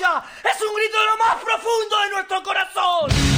batalla es un grito de lo más profundo de nuestro corazón.